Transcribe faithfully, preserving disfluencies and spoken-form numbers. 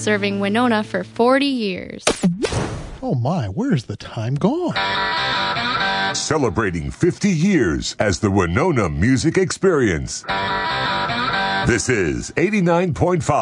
serving Winona for forty years. Oh my, where's the time gone? Celebrating fifty years as the Winona Music Experience. This is eighty-nine point five.